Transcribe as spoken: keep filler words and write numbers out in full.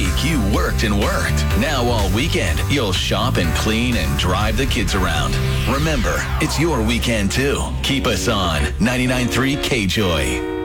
week, you worked and worked. Now all weekend, you'll shop and clean and drive the kids around. Remember, it's your weekend too. Keep us on ninety-nine point three K-Joy.